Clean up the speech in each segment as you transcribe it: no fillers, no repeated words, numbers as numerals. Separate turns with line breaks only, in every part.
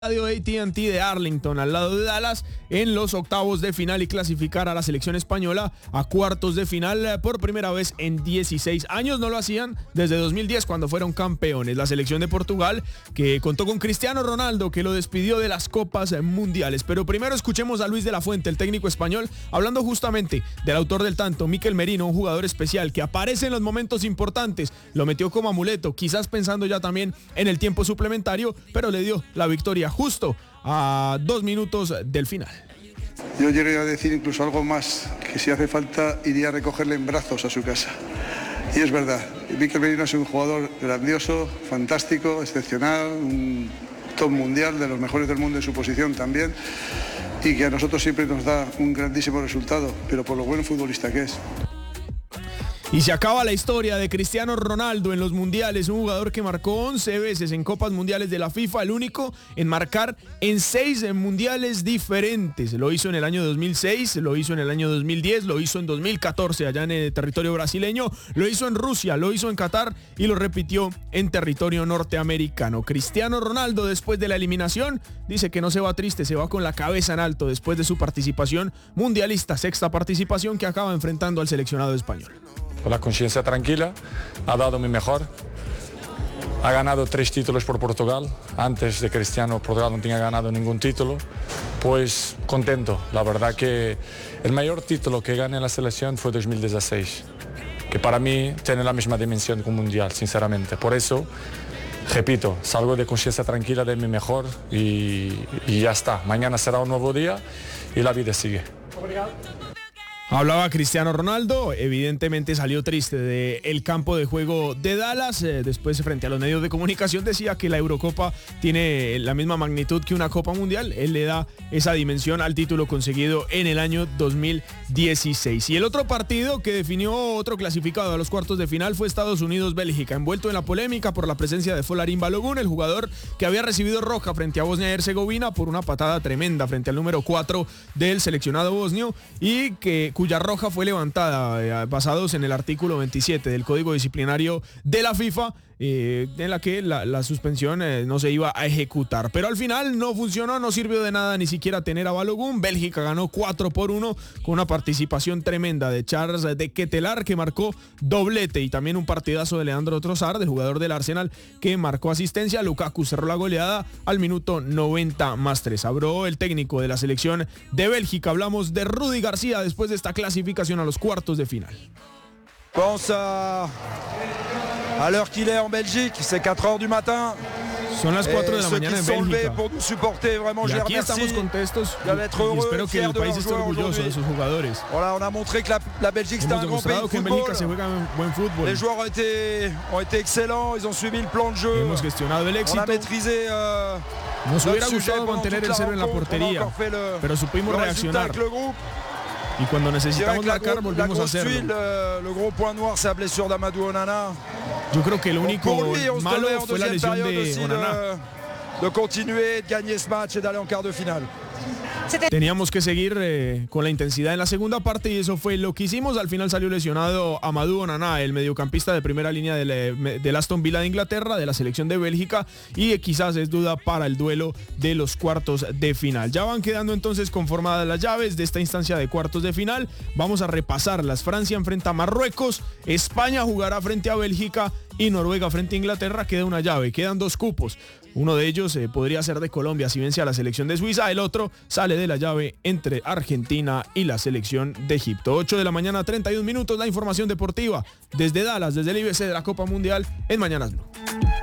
Estadio AT&T de Arlington, al lado de Dallas, en los octavos de final y clasificar a la selección española a cuartos de final por primera vez en 16 años. No lo hacían desde 2010 cuando fueron campeones. La selección de Portugal, que contó con Cristiano Ronaldo, que lo despidió de las copas mundiales. Pero primero escuchemos a Luis de la Fuente, el técnico español, hablando justamente del autor del tanto, Mikel Merino, un jugador especial que aparece en los momentos importantes. Lo metió como amuleto, quizás pensando ya también en el tiempo suplementario, pero le dio la victoria justo a 2 minutos del final.
Yo llegué a decir incluso algo más, que si hace falta iría a recogerle en brazos a su casa. Y es verdad, Mikel Merino es un jugador grandioso, fantástico, excepcional, un top mundial, de los mejores del mundo en su posición también, y que a nosotros siempre nos da un grandísimo resultado, pero por lo buen futbolista que es.
Y se acaba la historia de Cristiano Ronaldo en los mundiales, un jugador que marcó 11 veces en Copas Mundiales de la FIFA, el único en marcar en 6 mundiales diferentes. Lo hizo en el año 2006, lo hizo en el año 2010, lo hizo en 2014 allá en el territorio brasileño, lo hizo en Rusia, lo hizo en Qatar y lo repitió en territorio norteamericano. Cristiano Ronaldo, después de la eliminación, dice que no se va triste, se va con la cabeza en alto después de su participación mundialista, 6ª participación que acaba enfrentando al seleccionado español.
Con la conciencia tranquila, ha dado mi mejor, ha ganado 3 títulos por Portugal, antes de Cristiano Portugal no tenía ganado ningún título, pues contento, la verdad que el mayor título que gané en la selección fue 2016, que para mí tiene la misma dimensión que un mundial, sinceramente, por eso, repito, salgo de conciencia tranquila de mi mejor y ya está, mañana será un nuevo día y la vida sigue.
Obrigado. Hablaba Cristiano Ronaldo, evidentemente salió triste del campo de juego de Dallas, después frente a los medios de comunicación decía que la Eurocopa tiene la misma magnitud que una Copa Mundial, él le da esa dimensión al título conseguido en el año 2016. Y el otro partido que definió otro clasificado a los cuartos de final fue Estados Unidos-Bélgica, envuelto en la polémica por la presencia de Folarin Balogun, el jugador que había recibido roja frente a Bosnia y Herzegovina por una patada tremenda frente al número 4 del seleccionado bosnio y cuya roja fue levantada basados en el artículo 27 del Código Disciplinario de la FIFA, en la que la suspensión no se iba a ejecutar. Pero al final no funcionó, no sirvió de nada ni siquiera tener a Balogun. Bélgica ganó 4-1 con una participación tremenda de Charles de Ketelaere, que marcó doblete, y también un partidazo de Leandro Trossard, del jugador del Arsenal, que marcó asistencia. Lukaku cerró la goleada al minuto 90+3. Habló el técnico de la selección de Bélgica. Hablamos de Rudy García después de esta clasificación a los cuartos de final.
Pense à l'heure qu'il est en Belgique, c'est 4h du matin.
Son las 4 de la mañana en Bélgica.
Y
aquí estamos contentos y espero que el país esté orgulloso de sus jugadores. Hemos demostrado que en Bélgica se juega buen fútbol.
Les joueurs ont été excellents, ils ont suivi le plan de jeu.
Hemos gestionado el éxito. Nos hubiera gustado mantener el 0 en la portería, pero supimos reaccionar. Y cuando necesitamos marcar, volvimos a hacerlo. Yo creo que el único malo fue la lesión de Onana. Teníamos que seguir con la intensidad en la segunda parte y eso fue lo que hicimos. Al final salió lesionado Amadou Onana, el mediocampista de primera línea del Aston Villa de Inglaterra, de la selección de Bélgica, y quizás es duda para el duelo de los cuartos de final. Ya van quedando entonces conformadas las llaves de esta instancia de cuartos de final. Vamos a repasarlas. Francia enfrenta a Marruecos, España jugará frente a Bélgica y Noruega frente a Inglaterra. Queda una llave, quedan 2 cupos. Uno de ellos podría ser de Colombia si vence a la selección de Suiza. El otro sale de la llave entre Argentina y la selección de Egipto. 8 de la mañana, 31 minutos. La información deportiva desde Dallas, desde el IBC de la Copa Mundial en Mañanas Blue.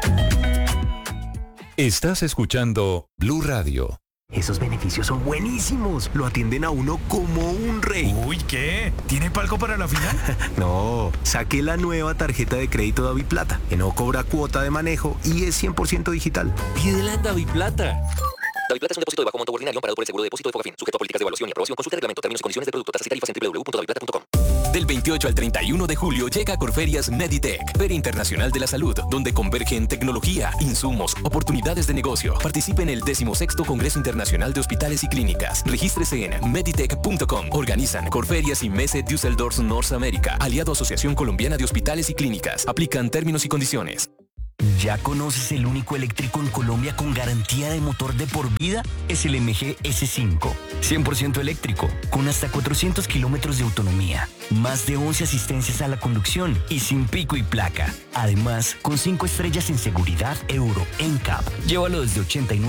Estás escuchando Blue Radio.
Esos beneficios son buenísimos. Lo atienden a uno como un rey.
Uy, ¿qué? ¿Tiene palco para la final?
No, saqué la nueva tarjeta de crédito DaviPlata, que no cobra cuota de manejo y es 100% digital.
Pídela en DaviPlata.
DaviPlata es un depósito de bajo monto ordinario amparado por el seguro de depósito de Fogafín, sujeto a políticas de evaluación y aprobación. Consulta reglamento, términos y condiciones del producto, tasas y tarifas en www.daviplata.com.
Del 28 al 31 de julio llega a Corferias Meditech, Feria Internacional de la Salud, donde convergen tecnología, insumos, oportunidades de negocio. Participe en el 16º Congreso Internacional de Hospitales y Clínicas. Regístrese en meditech.com. Organizan Corferias y Messe Düsseldorf North America, aliado a Asociación Colombiana de Hospitales y Clínicas. Aplican términos y condiciones.
¿Ya conoces el único eléctrico en Colombia con garantía de motor de por vida? Es el MG S5. 100% eléctrico, con hasta 400 kilómetros de autonomía, más de 11 asistencias a la conducción y sin pico y placa. Además, con 5 estrellas en seguridad Euro NCAP. Llévalo desde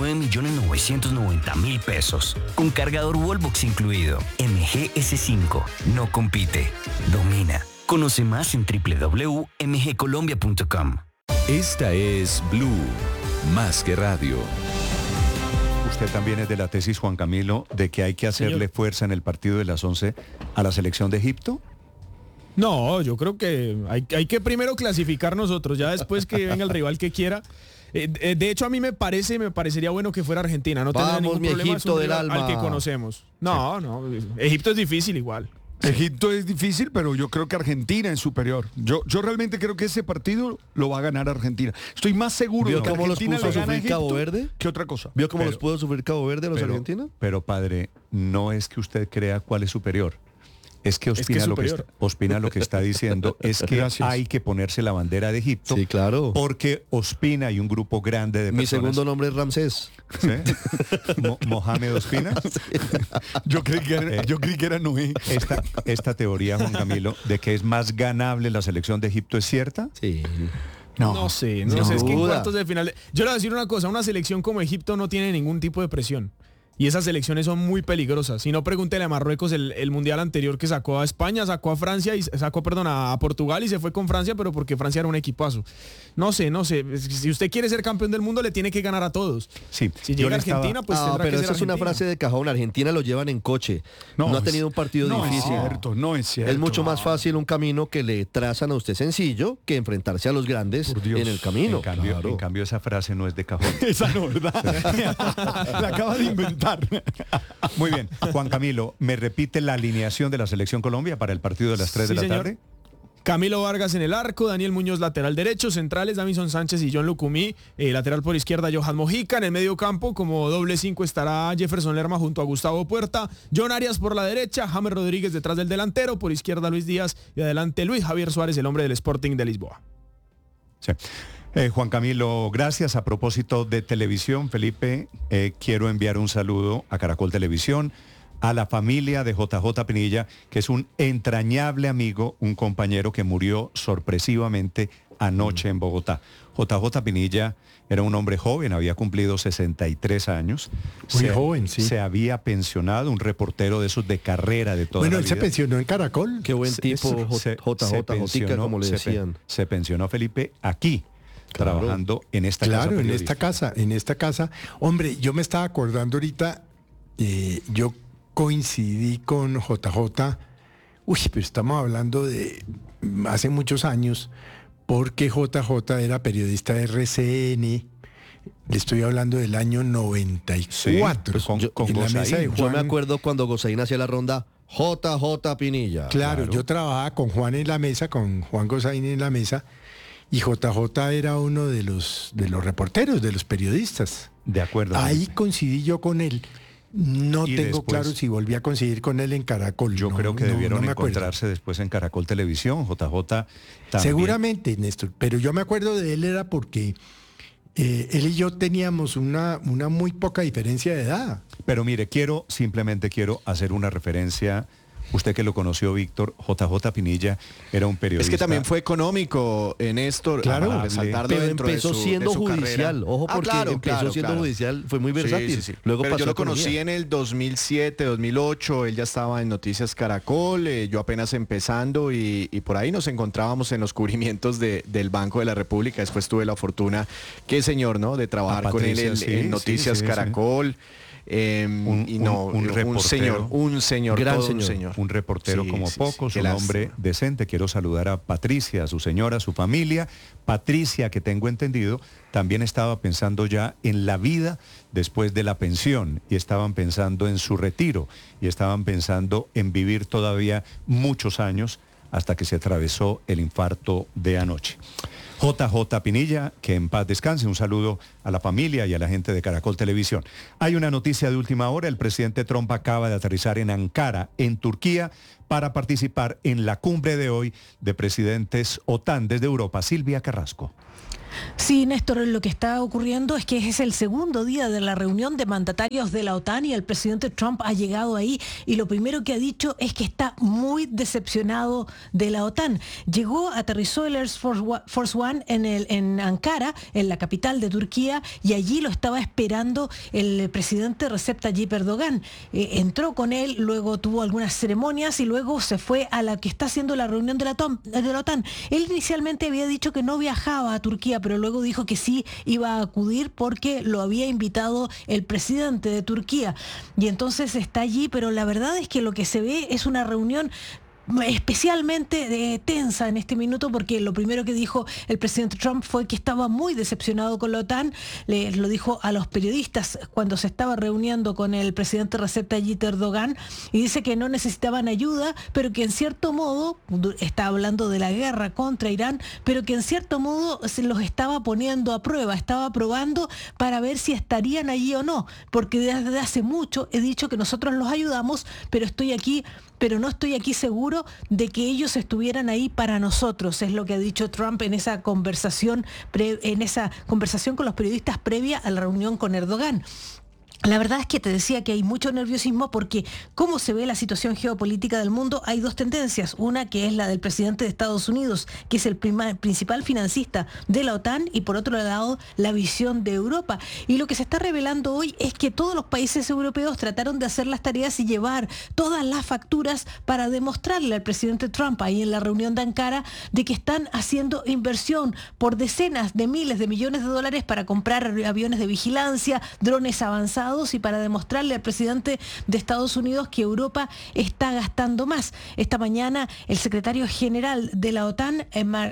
89.990.000 pesos. Con cargador Wallbox incluido. MG S5. No compite, domina. Conoce más en www.mgcolombia.com.
Esta es Blue, más que radio.
Usted también es de la tesis, Juan Camilo, de que hay que hacerle fuerza en el partido de las 11 a la selección de Egipto.
No, yo creo que hay que primero clasificar nosotros, ya después que venga el rival que quiera. De hecho, a mí me parecería bueno que fuera Argentina. No tendría ningún problema,
Egipto del alma
al que conocemos. No, Egipto es difícil igual.
Egipto es difícil, pero yo creo que Argentina es superior. Yo realmente creo que ese partido lo va a ganar Argentina. Estoy más seguro de que Argentina le gana a Egipto
Cabo Verde
que otra cosa.
¿Vio cómo los pudo sufrir Cabo Verde a los argentinos?
Pero padre, no es que usted crea cuál es superior. Es que Ospina, lo que está diciendo es que hay que ponerse la bandera de Egipto.
Sí, claro.
Porque Ospina y un grupo grande de
Mi
personas...
segundo nombre es Ramsés.
¿Sí? ¿Mohamed Ospina?
Sí. Yo creí que era Noé.
Esta teoría, Juan Camilo, de que es más ganable la selección de Egipto, ¿es cierta?
Sí.
No sé, es que en cuartos de final... Yo le voy a decir una cosa, una selección como Egipto no tiene ningún tipo de presión. Y esas selecciones son muy peligrosas. Si no, pregúntele a Marruecos el mundial anterior que sacó a España, sacó a Francia y a Portugal y se fue con Francia, pero porque Francia era un equipazo. No sé. Si usted quiere ser campeón del mundo, le tiene que ganar a todos.
Sí.
Si llega a Argentina, pues tendrá
pero
que ser
esa es una frase de cajón. Argentina lo llevan en coche. No ha tenido un partido difícil.
No es cierto.
Es mucho más fácil un camino que le trazan a usted sencillo que enfrentarse a los grandes en el camino.
En cambio, esa frase no es de cajón.
Esa no, ¿verdad? La acaba de inventar.
Muy bien. Juan Camilo, ¿me repite la alineación de la Selección Colombia para el partido de las 3 de la tarde?
Camilo Vargas en el arco, Daniel Muñoz lateral derecho, centrales Davinson Sánchez y John Lucumí, lateral por izquierda Johan Mojica, en el medio campo como doble 5 estará Jefferson Lerma junto a Gustavo Puerta, John Arias por la derecha, James Rodríguez detrás del delantero, por izquierda Luis Díaz y adelante Luis Javier Suárez, el hombre del Sporting de Lisboa.
Sí. Juan Camilo, gracias. A propósito de televisión, Felipe, quiero enviar un saludo a Caracol Televisión, a la familia de JJ Pinilla, que es un entrañable amigo, un compañero que murió sorpresivamente anoche en Bogotá. JJ Pinilla era un hombre joven, había cumplido 63 años.
Muy joven, sí.
Se había pensionado, un reportero de esos de carrera de toda la vida.
Bueno, él se pensionó en Caracol.
Qué buen tipo, JJ, como le decían.
Se pensionó, Felipe, aquí. Claro. Trabajando en esta casa.
Claro, en esta casa. Hombre, yo me estaba acordando ahorita, yo coincidí con JJ, pero estamos hablando de hace muchos años, porque JJ era periodista de RCN, le estoy hablando del año 94.
Sí, pues con
en la mesa de Juan, yo me acuerdo cuando Gozaín hacía la ronda, JJ Pinilla.
Claro, yo trabajaba con Juan en la mesa, con Juan Gozaín en la mesa, y JJ era uno de los reporteros, de los periodistas.
De acuerdo.
Ahí coincidí yo con él. No tengo después, claro si volví a coincidir con él en Caracol.
Yo creo que debieron encontrarse después en Caracol Televisión, JJ también.
Seguramente, Néstor, pero yo me acuerdo de él era porque él y yo teníamos una muy poca diferencia de edad.
Pero mire, simplemente quiero hacer una referencia. Usted que lo conoció, Víctor, JJ Pinilla era un periodista.
Es que también fue económico, Néstor.
Claro,
pero empezó siendo judicial. Ojo, porque empezó siendo judicial, fue muy versátil.
Sí.
Luego
pero
pasó
yo lo conocí en el 2007, 2008, él ya estaba en Noticias Caracol, yo apenas empezando y por ahí nos encontrábamos en los cubrimientos del Banco de la República. Después tuve la fortuna, qué señor, ¿no?, de trabajar con él en Noticias Caracol. Un señor.
Un reportero como pocos, un hombre decente. Quiero saludar a Patricia, a su señora, a su familia. Patricia, que tengo entendido, también estaba pensando ya en la vida después de la pensión y estaban pensando en su retiro y estaban pensando en vivir todavía muchos años hasta que se atravesó el infarto de anoche. JJ Pinilla, que en paz descanse. Un saludo a la familia y a la gente de Caracol Televisión. Hay una noticia de última hora. El presidente Trump acaba de aterrizar en Ankara, en Turquía, para participar en la cumbre de hoy de presidentes OTAN desde Europa. Silvia Carrasco.
Sí, Néstor, lo que está ocurriendo es que es el segundo día de la reunión de mandatarios de la OTAN y el presidente Trump ha llegado ahí y lo primero que ha dicho es que está muy decepcionado de la OTAN. Aterrizó el Air Force One en Ankara, en la capital de Turquía, y allí lo estaba esperando el presidente Recep Tayyip Erdogan. Entró con él, luego tuvo algunas ceremonias y luego se fue a la que está haciendo la reunión de la OTAN. Él inicialmente había dicho que no viajaba a Turquía, pero luego dijo que sí iba a acudir porque lo había invitado el presidente de Turquía. Y entonces está allí, pero la verdad es que lo que se ve es una reunión especialmente tensa en este minuto, porque lo primero que dijo el presidente Trump fue que estaba muy decepcionado con la OTAN. Lo dijo a los periodistas cuando se estaba reuniendo con el presidente Recep Tayyip Erdogan, y dice que no necesitaban ayuda, pero que en cierto modo, está hablando de la guerra contra Irán, pero que en cierto modo se los estaba poniendo a prueba, estaba probando para ver si estarían allí o no, porque desde hace mucho he dicho que nosotros los ayudamos, pero no estoy aquí seguro de que ellos estuvieran ahí para nosotros, es lo que ha dicho Trump en esa conversación con los periodistas previa a la reunión con Erdogan. La verdad es que te decía que hay mucho nerviosismo porque cómo se ve la situación geopolítica del mundo, hay dos tendencias. Una que es la del presidente de Estados Unidos, que es el principal financista de la OTAN, y por otro lado la visión de Europa. Y lo que se está revelando hoy es que todos los países europeos trataron de hacer las tareas y llevar todas las facturas para demostrarle al presidente Trump ahí en la reunión de Ankara de que están haciendo inversión por decenas de miles de millones de dólares para comprar aviones de vigilancia, drones avanzados, y para demostrarle al presidente de Estados Unidos que Europa está gastando más. Esta mañana el secretario general de la OTAN,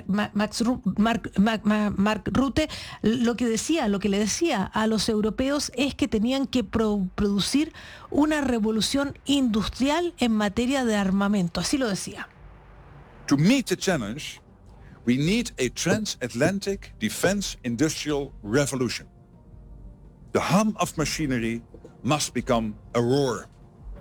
Mark Rutte, lo que le decía a los europeos es que tenían que producir una revolución industrial en materia de armamento. Así lo decía.
To meet the challenge, we need a transatlantic defense industrial revolution. The hum of machinery must become a roar.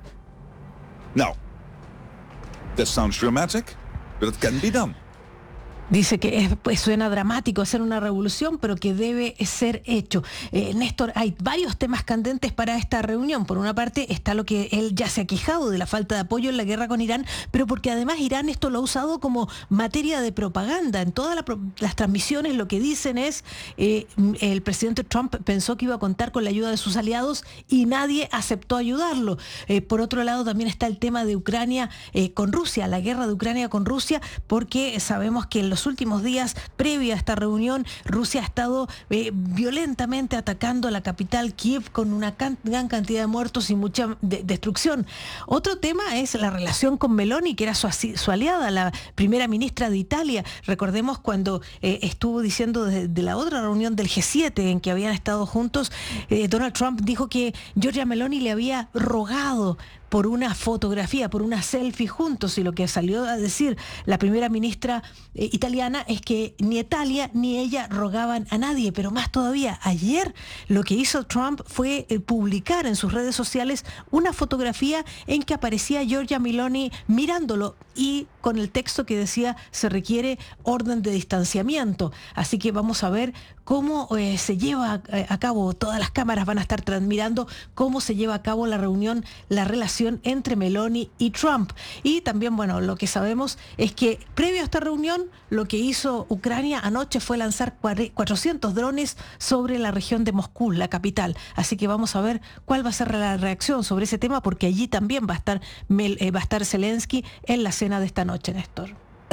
Now, that sounds dramatic, but it can be done.
Dice que suena dramático hacer una revolución, pero que debe ser hecho. Néstor, hay varios temas candentes para esta reunión. Por una parte está lo que él ya se ha quejado de la falta de apoyo en la guerra con Irán, pero porque además Irán esto lo ha usado como materia de propaganda. En todas las transmisiones lo que dicen es el presidente Trump pensó que iba a contar con la ayuda de sus aliados y nadie aceptó ayudarlo. Por otro lado también está el tema de Ucrania con Rusia, la guerra de Ucrania con Rusia, porque sabemos que en los últimos días, previo a esta reunión, Rusia ha estado violentamente atacando la capital Kiev con una gran cantidad de muertos y mucha destrucción. Otro tema es la relación con Meloni, que era su aliada, la primera ministra de Italia. Recordemos cuando estuvo diciendo de la otra reunión del G7 en que habían estado juntos, Donald Trump dijo que Giorgia Meloni le había rogado por una fotografía, por una selfie juntos, y lo que salió a decir la primera ministra italiana es que ni Italia ni ella rogaban a nadie, pero más todavía, ayer lo que hizo Trump fue publicar en sus redes sociales una fotografía en que aparecía Giorgia Meloni mirándolo y con el texto que decía se requiere orden de distanciamiento. Así que vamos a ver cómo se lleva a cabo, todas las cámaras van a estar mirando cómo se lleva a cabo la reunión, la relación entre Meloni y Trump. Y también, bueno, lo que sabemos es que previo a esta reunión, lo que hizo Ucrania anoche fue lanzar 400 drones sobre la región de Moscú, la capital. Así que vamos a ver cuál va a ser la reacción sobre ese tema, porque allí también va a estar Zelensky en la cena de esta noche, Néstor.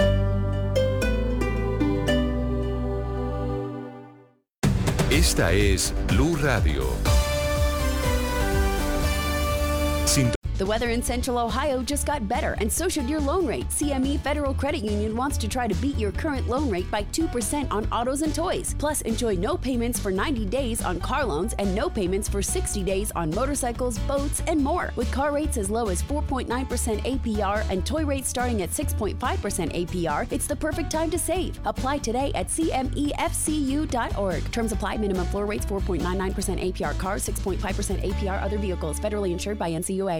Esta es Blue Radio.
The weather in Central Ohio just got better, and so should your loan rate. CME Federal Credit Union wants to try to beat your current loan rate by 2% on autos and toys. Plus, enjoy no payments for 90 days on car loans and no payments for 60 days on motorcycles, boats, and more. With car rates as low as 4.9% APR and toy rates starting at 6.5% APR, it's the perfect time to save. Apply today at cmefcu.org. Terms apply. Minimum floor rates 4.99% APR cars, 6.5% APR other vehicles. Federally insured by NCUA.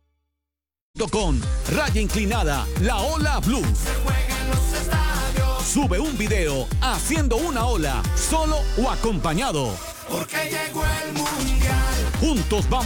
Con Raya Inclinada, La Ola Blue.
Se juega en los estadios.
Sube un video haciendo una ola, solo o acompañado.
Porque llegó el mundial.
Juntos vamos